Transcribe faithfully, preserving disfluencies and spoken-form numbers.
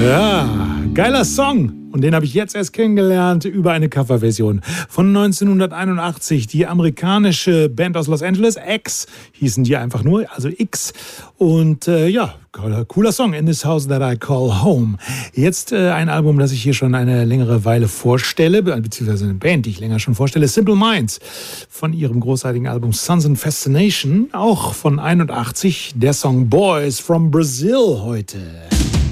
Ja, geiler Song. Und den habe ich jetzt erst kennengelernt über eine Coverversion von neunzehnhunderteinundachtzig. Die amerikanische Band aus Los Angeles, X, hießen die einfach nur, also X. Und äh, ja, cooler Song, In This House That I Call Home. Jetzt äh, ein Album, das ich hier schon eine längere Weile vorstelle, beziehungsweise eine Band, die ich länger schon vorstelle, Simple Minds, von ihrem großartigen Album Sons and Fascination, auch von einundachtzig, der Song Boys from Brazil heute.